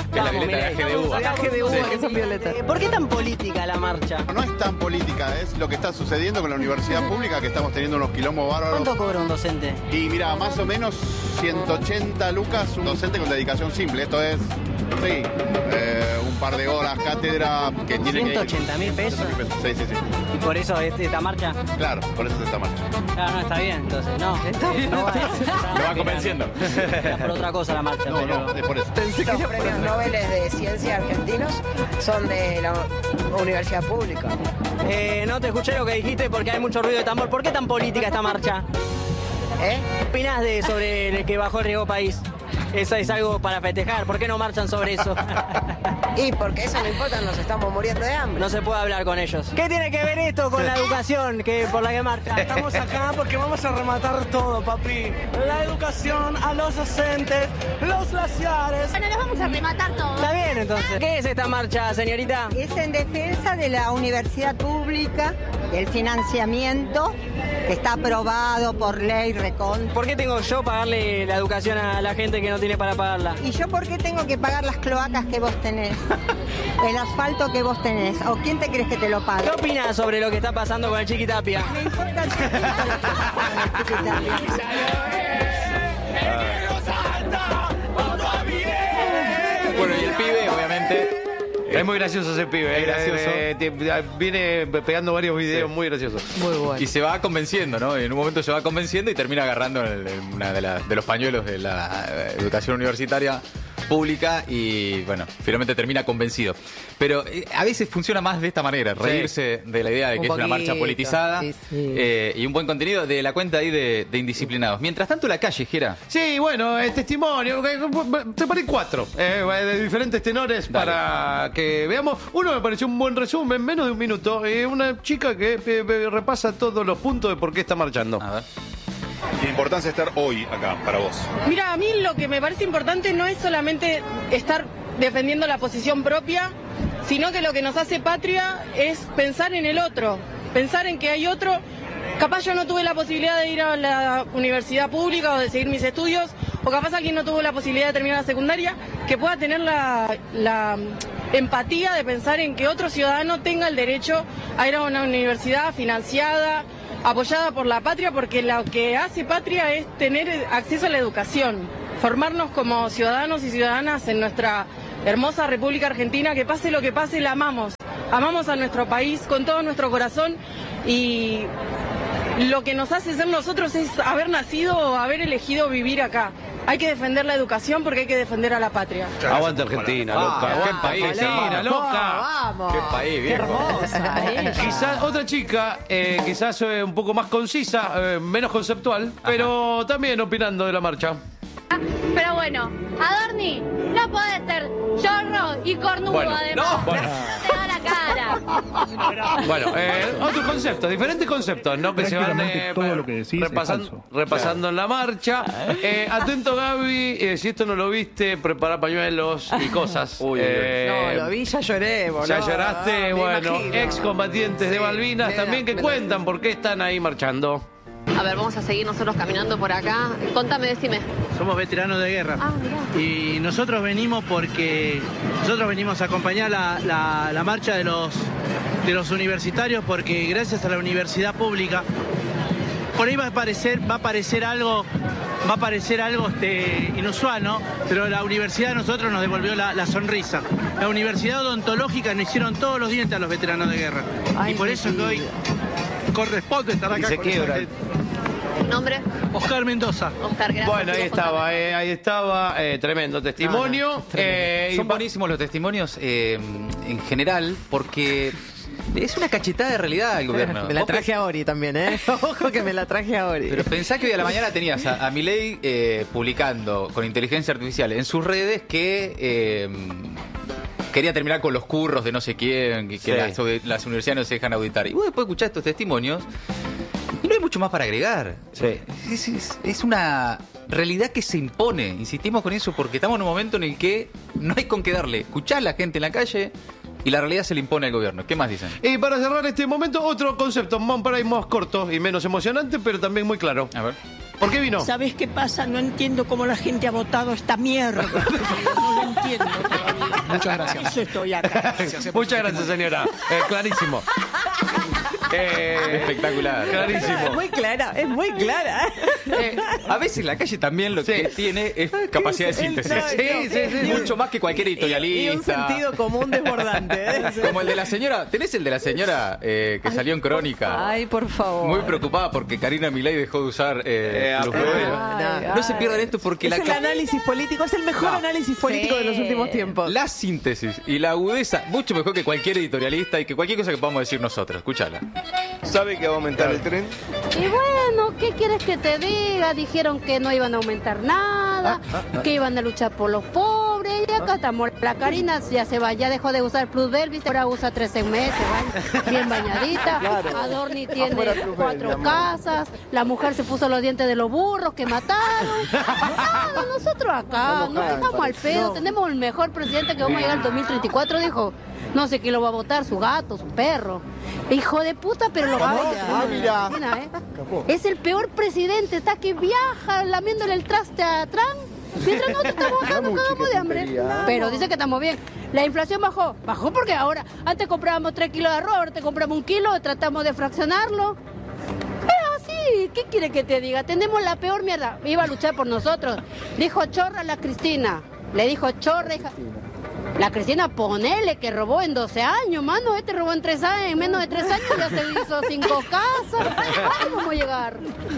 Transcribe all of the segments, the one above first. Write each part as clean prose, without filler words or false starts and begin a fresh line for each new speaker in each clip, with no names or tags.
Es la violeta de GDU.
La GDU, que son violetas.
¿Por qué tan política la marcha?
No es tan política, es lo que está sucediendo con la universidad pública, que estamos teniendo unos quilombos bárbaros.
¿Cuánto cobra un docente?
Y mira, más o menos 180 lucas un docente con dedicación simple. Esto es, sí, un par de horas cátedra que tiene que...
180.000 pesos.
Sí, sí, sí.
¿Y por eso esta marcha?
Claro, por eso es esta marcha.
Claro, no, está bien, entonces, no. No va,
Lo va convenciendo.
Era por otra cosa la marcha,
No,
pero...
no, es por eso.
Los premios Nobel de Ciencia argentinos son de la universidad pública.
No te escuché lo que dijiste porque hay mucho ruido de tambor. ¿Por qué tan política esta marcha? ¿Qué opinás sobre el que bajó el riego país? Eso es algo para festejar. ¿Por qué no marchan sobre eso?
Y porque eso no importa, nos estamos muriendo de hambre.
No se puede hablar con ellos. ¿Qué tiene que ver esto con la educación por la que marchan?
Estamos acá porque vamos a rematar todo, papi. La educación, a los docentes, los glaciares.
Bueno, los vamos a rematar todo.
Está bien, entonces. ¿Qué es esta marcha, señorita?
Es en defensa de la universidad pública, del financiamiento que está aprobado por ley recontra.
¿Por qué tengo yo pagarle la educación a la gente que no tiene para pagarla?
¿Y yo por qué tengo que pagar las cloacas que vos tenés? El asfalto que vos tenés. ¿O quién te crees que te lo paga?
¿Qué opinas sobre lo que está pasando con el Chiquitapia?
Me importa el Chiquitapia.
Bueno, y el pibe, obviamente...
Es muy gracioso ese pibe.
Es gracioso.
Viene pegando varios videos muy graciosos.
Muy bueno.
Y se va convenciendo, ¿no? En un momento se va convenciendo y termina agarrando una de los pañuelos de la educación universitaria pública y, bueno, finalmente termina convencido. Pero a veces funciona más de esta manera, reírse de la idea de que es una marcha politizada y un buen contenido de la cuenta ahí de Indisciplinados. Mientras tanto, la calle, Jera.
Sí, bueno, testimonio. Separé 4 de diferentes tenores.
Dale.
Para que veamos. Uno me pareció un buen resumen, menos de un minuto. Una chica que repasa todos los puntos de por qué está marchando.
A ver.
La importancia de estar hoy acá, para vos.
Mira, a mí lo que me parece importante no es solamente estar defendiendo la posición propia, sino que lo que nos hace patria es pensar en el otro, pensar en que hay otro. Capaz yo no tuve la posibilidad de ir a la universidad pública o de seguir mis estudios, o capaz alguien no tuvo la posibilidad de terminar la secundaria, que pueda tener la empatía de pensar en que otro ciudadano tenga el derecho a ir a una universidad financiada, apoyada por la patria, porque lo que hace patria es tener acceso a la educación, formarnos como ciudadanos y ciudadanas en nuestra hermosa República Argentina. Que pase lo que pase, la amamos. Amamos a nuestro país con todo nuestro corazón y lo que nos hace ser nosotros es haber nacido o haber elegido vivir acá. Hay que defender la educación porque hay que defender a la patria.
Aguanta Argentina, loca.
Qué país,
Argentina, loca.
Vamos.
Qué país, viejo.
Hermosa.
Quizás otra chica, quizás un poco más concisa, menos conceptual, pero también opinando de la marcha.
Pero bueno, Adorni, no podés ser chorro y cornudo
Bueno,
además.
no, bueno.
No te da la cara.
Bueno, otros conceptos, diferentes conceptos, ¿no? Que se van
todo lo que decís
repasando en la marcha. Atento, Gaby, si esto no lo viste, prepara pañuelos y cosas.
No, lo vi, ya lloré, boludo.
Ya lloraste,
Me
bueno,
imagino.
excombatientes de Malvinas también que cuentan por qué están ahí marchando.
A ver, vamos a seguir nosotros caminando por acá. Contame, decime.
Somos veteranos de guerra.
Ah, mirá.
Y nosotros venimos a acompañar la marcha de los universitarios, porque gracias a la universidad pública, por ahí va a parecer algo inusual, ¿no? Pero la universidad a nosotros nos devolvió la sonrisa. La universidad odontológica nos hicieron todos los dientes a los veteranos de guerra.
Ay,
y por eso que hoy corresponde estar acá.
Y se
con
quiebra.
esa gente.
¿Nombre?
Oscar Mendoza.
Oscar, gracias.
Bueno, ahí estaba, tremendo testimonio.
Son buenísimos los testimonios en general porque es una cachetada de realidad al gobierno.
Me la traje a Ori también, ¿eh? Ojo que me la traje a Ori.
Pero pensá que hoy a la mañana tenías a Milei publicando con inteligencia artificial en sus redes que quería terminar con los curros de no sé quién, que las universidades no se dejan auditar. Y vos después escuchás estos testimonios y no hay mucho más para agregar.
Sí.
Es una realidad que se impone. Insistimos con eso porque estamos en un momento en el que no hay con qué darle. Escuchás a la gente en la calle y la realidad se le impone al gobierno. ¿Qué más dicen?
Y para cerrar este momento, otro concepto, por ahí más corto y menos emocionante, pero también muy claro.
A ver.
¿Por qué vino?
¿Sabes qué pasa? No entiendo cómo la gente ha votado esta mierda. No lo entiendo todavía.
Muchas gracias.
Eso estoy acá.
Muchas gracias, señora. Clarísimo.
Espectacular.
Clarísimo.
Es muy clara.
A veces la calle también lo que tiene es capacidad de síntesis.
Sí.
Mucho más que cualquier editorialista.
Y un sentido común desbordante.
Como el de la señora. ¿Tenés el de la señora que salió en Crónica?
Ay, por favor.
Muy preocupada porque Karina Milei dejó de usar los hueveros. No se pierdan esto porque
es el análisis político, es el mejor análisis político de los últimos tiempos.
La síntesis y la agudeza, mucho mejor que cualquier editorialista y que cualquier cosa que podamos decir nosotros. Escúchala.
¿Sabe que va a aumentar el tren?
Y bueno, ¿qué quieres que te diga? Dijeron que no iban a aumentar nada, que iban a luchar por los pobres, y acá estamos. La Karina ya se va, ya dejó de usar Plusbel, ¿viste? Ahora usa 13 meses, ¿vale? Bien bañadita.
Claro.
Adorni tiene 4 casas, la mujer se puso los dientes de los burros que mataron. Nada, nosotros acá, nos dejamos al pedo, tenemos el mejor presidente que vamos a llegar al 2034, dijo. No sé quién lo va a votar, su gato, su perro. Hijo de puta, pero lo va a votar.
Mira.
Es el peor presidente, está que viaja lamiéndole el traste a Trump. Mientras nosotros estamos acá, nos cagamos de hambre. Pero dice que estamos bien. La inflación bajó. Bajó porque ahora, antes comprábamos 3 kilos de arroz, ahora te compramos 1 kilo, tratamos de fraccionarlo. Es así, ¿qué quiere que te diga? Tenemos la peor mierda. Iba a luchar por nosotros. Dijo chorra la Cristina. Le dijo chorra, hija. La Cristina, ponele que robó en 12 años, mano. Este robó en 3 años, en menos de 3 años ya se hizo 5 casas. ¿Cómo vamos a llegar?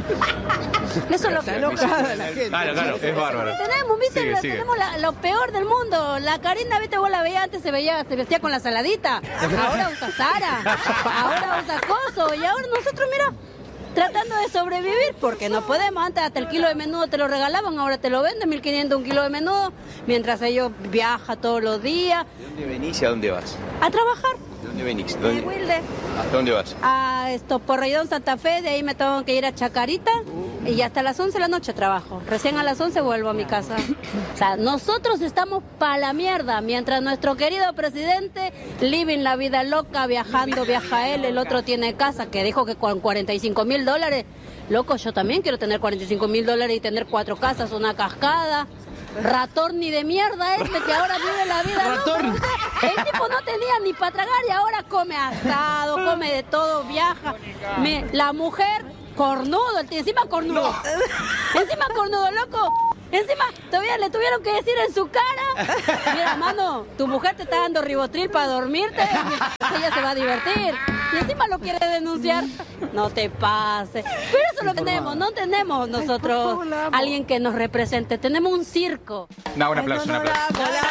Eso es lo que
está enojada la gente.
Claro, es bárbaro.
Tenemos, ¿viste? Tenemos lo peor del mundo. La Karina, ¿viste? Vos la veías antes, se vestía con la saladita. Ahora usa Zara. Ahora usa coso. Y ahora nosotros, mira, tratando de sobrevivir porque no podemos. Antes hasta el kilo de menudo te lo regalaban, ahora te lo venden 1.500 un kilo de menudo, mientras ellos viajan todos los días.
¿De dónde venís y a dónde vas?
A trabajar.
¿De dónde venís?
De Wilde.
¿Hasta dónde vas?
A Porredón Santa Fe, de ahí me tengo que ir a Chacarita y hasta las 11 de la noche trabajo. Recién a las 11 vuelvo a mi casa. O sea, nosotros estamos pa' la mierda, mientras nuestro querido presidente living la vida loca, viajando, viaja él, el otro tiene casa, que dijo que con $45,000, loco, yo también quiero tener $45,000 y tener 4 casas, una cascada. Ratón ni de mierda que ahora vive la vida.
Ratón.
No, el tipo no tenía ni para tragar y ahora come asado, come de todo, viaja. La mujer, cornudo, encima cornudo. No. Encima cornudo, loco. Encima todavía le tuvieron que decir en su cara: mira, mano, tu mujer te está dando ribotril para dormirte, ella se va a divertir. Y encima lo quiere denunciar. No te pases. Pero eso lo tenemos, no tenemos nosotros alguien que nos represente. Tenemos un circo.
No, un aplauso, un aplauso.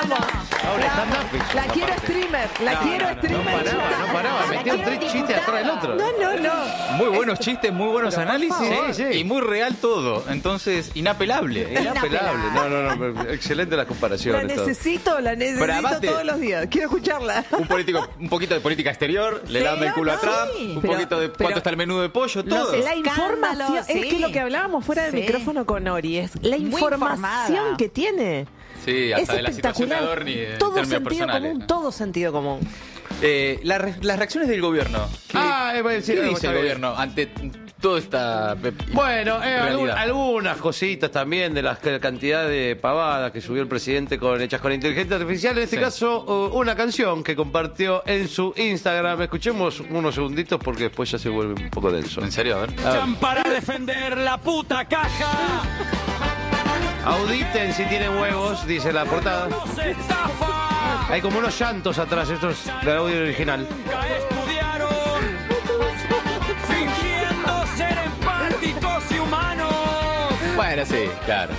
La quiero streamer, la quiero streamer.
No paraba, metía 3 chistes atrás del otro.
No.
Muy buenos chistes, muy buenos análisis. Sí. Y muy real todo. Entonces, inapelable.
No, excelente las comparaciones.
La necesito todos los días. Quiero escucharla.
Un poquito de política exterior, le dan el culo a Trump, un poquito de cuánto está el menú de pollo, todo.
La información, es que lo que hablábamos fuera del micrófono con Ori, es la información que tiene.
Sí, hasta
es
de la situación de Adorni en términos personales.
Todo sentido común.
Las reacciones del gobierno. ¿Qué dice el gobierno ante toda esta
Bueno,
realidad?
algunas cositas también de la cantidad de pavadas que subió el presidente hechas con inteligencia artificial. En este caso, una canción que compartió en su Instagram. Escuchemos unos segunditos porque después ya se vuelve un poco denso.
¿En serio? A ver.
Para defender la puta caja.
Auditen si tienen huevos, dice la portada. Hay como unos llantos atrás, esto es del audio original.
Fingiendo ser empáticos y humanos.
Bueno, sí, claro.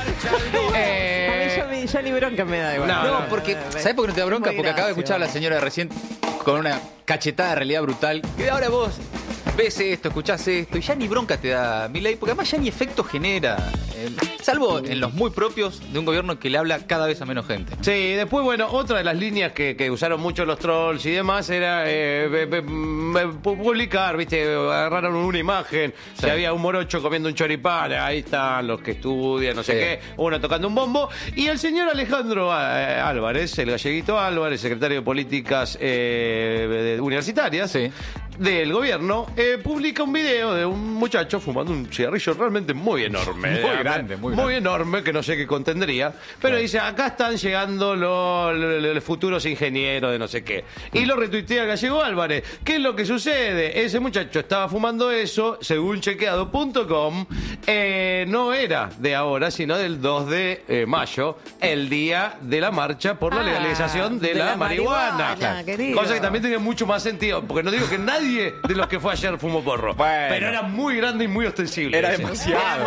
A mí ya ni bronca me da igual.
No, porque ¿sabes por qué no te da bronca? Porque acabo de escuchar a la señora recién con una cachetada de realidad brutal. Que ahora vos ves esto, escuchás esto y ya ni bronca te da Milei, porque además ya ni efecto genera. Salvo en los muy propios de un gobierno que le habla cada vez a menos gente.
Sí, después, bueno, otra de las líneas que usaron mucho los trolls y demás era publicar, ¿viste? Agarraron una imagen, si había un morocho comiendo un choripán, ahí están los que estudian, no sé qué, uno tocando un bombo, y el señor Alejandro Álvarez, el galleguito Álvarez, secretario de Políticas Universitarias, del gobierno publica un video de un muchacho fumando un cigarrillo realmente muy enorme.
Muy grande,
muy enorme, que no sé qué contendría. Pero dice, acá están llegando los futuros ingenieros de no sé qué. Y lo retuitea Gallego Álvarez. ¿Qué es lo que sucede? Ese muchacho estaba fumando eso, según chequeado.com, no era de ahora, sino del 2 de mayo, el día de la marcha por la legalización de la marihuana. Cosa que también tenía mucho más sentido, porque no digo que nadie de los que fue ayer fumó porro. Pero era muy grande y muy ostensible.
Era demasiado.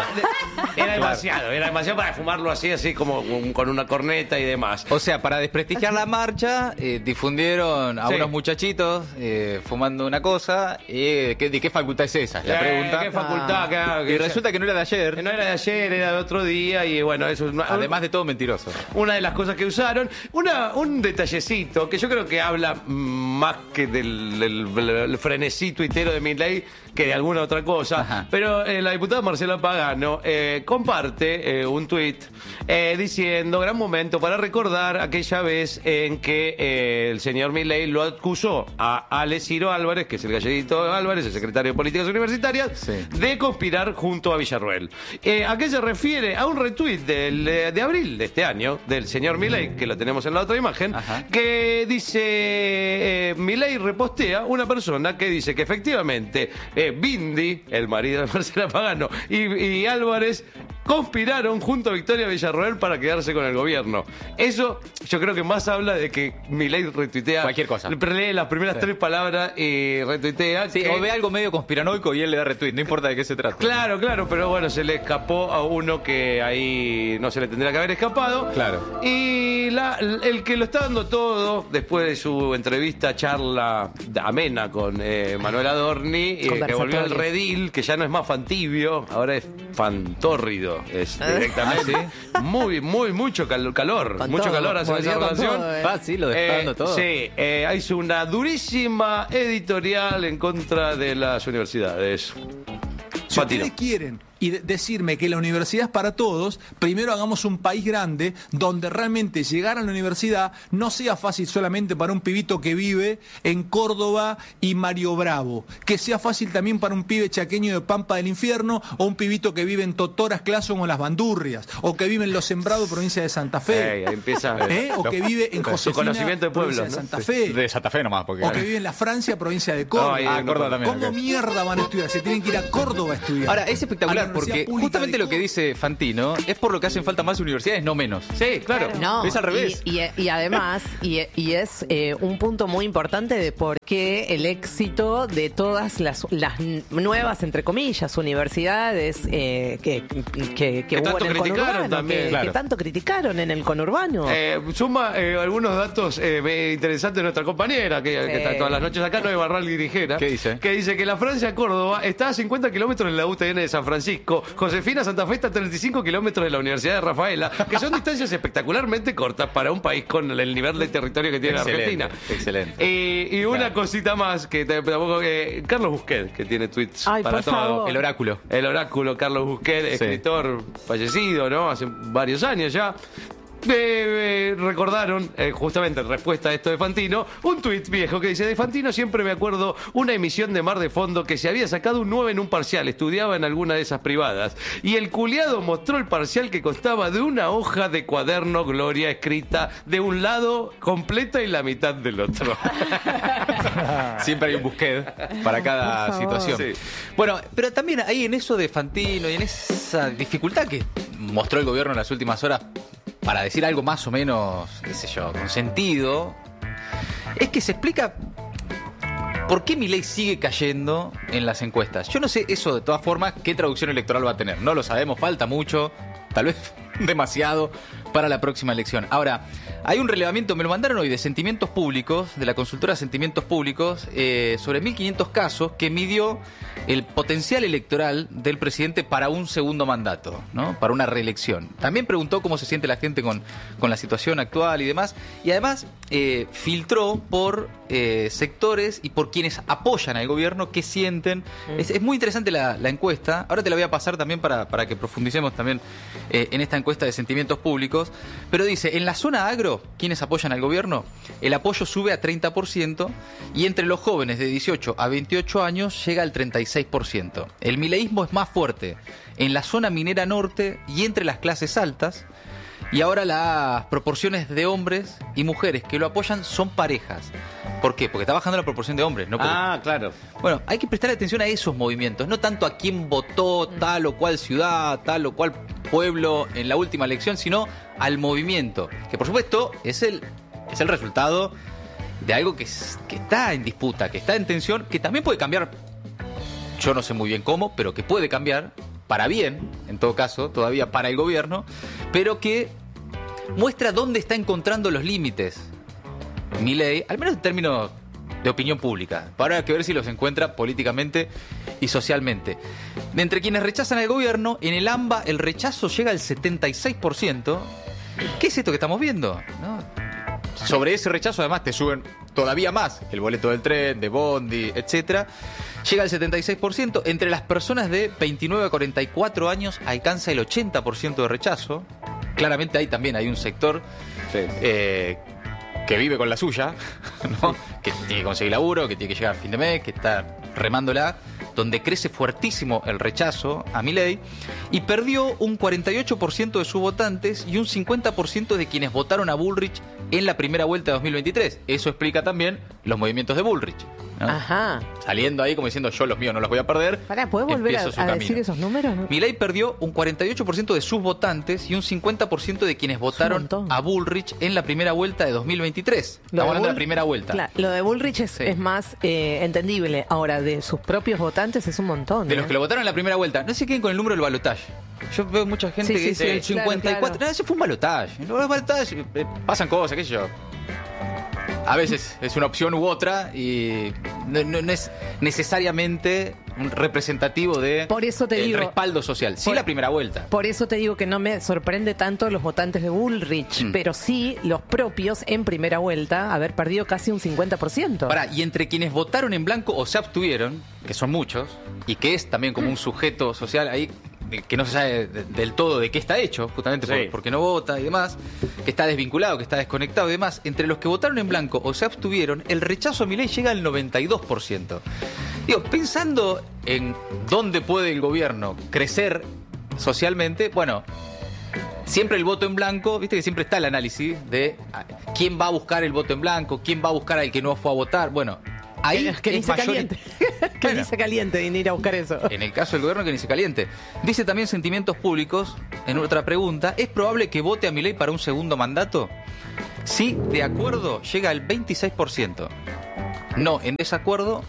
Era demasiado para fumarlo así como con una corneta y demás.
O sea, para desprestigiar la marcha, difundieron a unos muchachitos fumando una cosa. ¿De qué facultad es esa? La pregunta.
¿Qué facultad?
Y resulta que no era de ayer.
Que no era de ayer, era de otro día. Y bueno, eso es
además de todo mentiroso.
Una de las cosas que usaron. Un detallecito que yo creo que habla más que del frenesí tuitero de Milei que de alguna otra cosa. Ajá. Pero la diputada Marcela Pagano comparte un tuit diciendo: gran momento para recordar aquella vez en que el señor Milei lo acusó a Ale Ciro Álvarez, que es el galleguito Álvarez, el secretario de Políticas Universitarias, de conspirar junto a Villarroel. ¿A qué se refiere? A un retweet de abril de este año del señor Milei, que lo tenemos en la otra imagen, que dice: Milei repostea una persona que dice que efectivamente Bindi, el marido de Marcela Pagano, y Álvarez conspiraron junto a Victoria Villarroel para quedarse con el gobierno. Eso yo creo que más habla de que Milei retuitea
cualquier cosa.
Lee las primeras tres palabras y retuitea.
Sí, o ve algo medio conspiranoico y él le da retweet, no importa de qué se trata.
Claro, pero bueno, se le escapó a uno que ahí no se le tendría que haber escapado.
Claro.
Y el que lo está dando todo, después de su charla amena con Manuel Adorni, que volvió al redil, que ya no es más fantibio, ahora es fantórrido. Es directamente mucho calor. Mucho calor hace esa relación.
Sí, lo está dando todo.
Sí, hizo una durísima editorial en contra de las universidades.
Si ustedes quieren decirme que la universidad es para todos, primero hagamos un país grande donde realmente llegar a la universidad no sea fácil solamente para un pibito que vive en Córdoba y Mario Bravo, que sea fácil también para un pibe chaqueño de Pampa del Infierno o un pibito que vive en Totoras, Clason o Las Bandurrias, o que vive en Los Sembrados, provincia de Santa Fe,
ahí empieza,
o que vive en Josefina,
conocimiento de pueblo,
provincia de Santa Fe,
de Santa Fe nomás, porque
o que vive en la Francia, provincia de Córdoba.
Córdoba también.
¿Cómo mierda van a estudiar? Se tienen que ir a Córdoba a estudiar.
Ahora, es espectacular porque justamente lo que dice Fantino es por lo que hacen falta más universidades, no menos.
Sí, claro.
No,
es al revés.
Y además, y es un punto muy importante de por qué el éxito de todas las nuevas, entre comillas, universidades que hubo en el conurbano,
también,
que tanto criticaron en el conurbano.
Suma algunos datos interesantes de nuestra compañera, que está todas las noches acá, Noé Barral Dirigera.
¿Qué dice?
Que dice que la Francia-Córdoba está a 50 kilómetros de la UTN de San Francisco. Josefina Santa Fe está a 35 kilómetros de la Universidad de Rafaela, que son distancias espectacularmente cortas para un país con el nivel de territorio que tiene la Argentina.
Excelente.
Y una cosita más, que tampoco Carlos Busquet, que tiene tweets para todo.
Favor.
El oráculo.
Carlos Busquet, escritor fallecido, ¿no? Hace varios años ya. Recordaron, justamente en respuesta a esto de Fantino, un tuit viejo que dice: de Fantino siempre me acuerdo una emisión de Mar de Fondo que se había sacado un 9 en un parcial, estudiaba en alguna de esas privadas, y el culiado mostró el parcial que constaba de una hoja de cuaderno Gloria escrita de un lado completa y la mitad del otro.
Siempre hay un Busquet para cada situación. Sí. Bueno, pero también ahí en eso de Fantino y en esa dificultad que mostró el gobierno en las últimas horas para decir algo más o menos, qué sé yo, con sentido, es que se explica por qué Milei sigue cayendo en las encuestas. Yo no sé eso, de todas formas, qué traducción electoral va a tener. No lo sabemos, falta mucho, tal vez demasiado para la próxima elección. Ahora, hay un relevamiento, me lo mandaron hoy, de Sentimientos Públicos, de la consultora Sentimientos Públicos, sobre 1.500 casos que midió el potencial electoral del presidente para un segundo mandato, ¿no? Para una reelección. También preguntó cómo se siente la gente con la situación actual y demás. Y además filtró por sectores y por quienes apoyan al gobierno, qué sienten. Es muy interesante la encuesta. Ahora te la voy a pasar también para que profundicemos también en esta encuesta de Sentimientos Públicos. políticos, pero dice, en la zona agro, ¿quiénes apoyan al gobierno? El apoyo sube a 30% y entre los jóvenes de 18 a 28 años llega al 36%. El mileísmo es más fuerte en la zona minera norte y entre las clases altas. Y ahora las proporciones de hombres y mujeres que lo apoyan son parejas. ¿Por qué? Porque está bajando la proporción de hombres, ¿no?
Claro.
Bueno, hay que prestar atención a esos movimientos, no tanto a quién votó tal o cual ciudad, tal o cual pueblo en la última elección, sino al movimiento, que por supuesto es el resultado de algo que está en disputa, que está en tensión, que también puede cambiar, yo no sé muy bien cómo, pero que puede cambiar para bien, en todo caso, todavía para el gobierno, pero que muestra dónde está encontrando los límites Milei, al menos en términos de opinión pública. Ahora hay que ver si los encuentra políticamente y socialmente. De entre quienes rechazan al gobierno, en el AMBA el rechazo llega al 76%. ¿Qué es esto que estamos viendo? ¿No? Sobre ese rechazo además te suben todavía más el boleto del tren, de bondi, etcétera. Llega al 76%. Entre las personas de 29 a 44 años alcanza el 80% de rechazo. Claramente ahí también hay un sector que vive con la suya, ¿no? Que tiene que conseguir laburo, que tiene que llegar a fin de mes, que está remándola, donde crece fuertísimo el rechazo a Milei, y perdió un 48% de sus votantes y un 50% de quienes votaron a Bullrich en la primera vuelta de 2023. Eso explica también los movimientos de Bullrich, ¿no?
Ajá.
Saliendo ahí como diciendo, yo los míos no los voy a perder.
¿Puedes volver a decir esos números? ¿No?
Milei perdió un 48% de sus votantes y un 50% de quienes votaron a Bullrich en la primera vuelta de 2023. Estamos hablando de la primera vuelta.
Claro, lo de Bullrich es más entendible. Ahora, de sus propios votantes es un montón.
De los que lo votaron en la primera vuelta, no se queden con el número del balotaje. Yo veo mucha gente que dice el 54. Claro. No, ese fue un balotaje. Los balotajes pasan cosas, qué sé yo. A veces es una opción u otra y no es necesariamente un representativo de respaldo social. Sí, la primera vuelta.
Por eso te digo que no me sorprende tanto los votantes de Bullrich, pero sí los propios en primera vuelta haber perdido casi un 50%.
Y entre quienes votaron en blanco o se abstuvieron, que son muchos, y que es también como un sujeto social ahí que no se sabe del todo de qué está hecho, justamente porque no vota y demás, que está desvinculado, que está desconectado y demás, entre los que votaron en blanco o se abstuvieron, el rechazo a Milei llega al 92%. Digo, pensando en dónde puede el gobierno crecer socialmente, bueno, siempre el voto en blanco, viste que siempre está el análisis de quién va a buscar el voto en blanco, quién va a buscar al que no fue a votar, bueno. Ahí
que ni se caliente. Que ni se caliente en ir a buscar eso.
En el caso del gobierno, que ni se caliente. Dice también Sentimientos Públicos, en otra pregunta, ¿es probable que vote a Milei para un segundo mandato? Sí, de acuerdo, llega al 26%. No, en desacuerdo,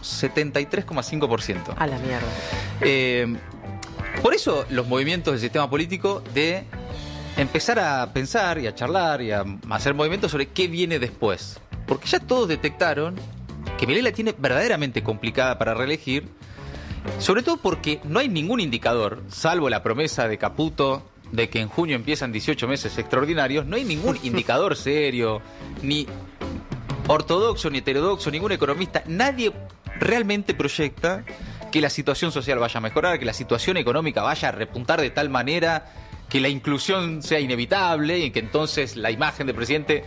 73,5%.
A la mierda.
Por eso los movimientos del sistema político de empezar a pensar y a charlar y a hacer movimientos sobre qué viene después. Porque ya todos detectaron que Milei la tiene verdaderamente complicada para reelegir, sobre todo porque no hay ningún indicador, salvo la promesa de Caputo de que en junio empiezan 18 meses extraordinarios, no hay ningún indicador serio, ni ortodoxo, ni heterodoxo, ningún economista, nadie realmente proyecta que la situación social vaya a mejorar, que la situación económica vaya a repuntar de tal manera que la inclusión sea inevitable y que entonces la imagen del presidente...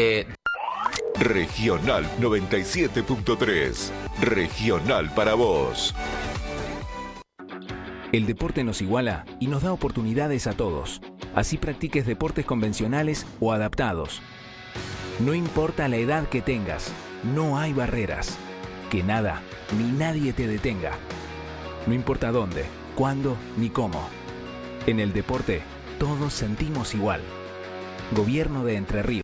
Regional 97.3. Regional para vos.
El deporte nos iguala y nos da oportunidades a todos. Así practiques deportes convencionales o adaptados. No importa la edad que tengas, no hay barreras. Que nada ni nadie te detenga. No importa dónde, cuándo ni cómo. En el deporte, todos sentimos igual. Gobierno de Entre Ríos.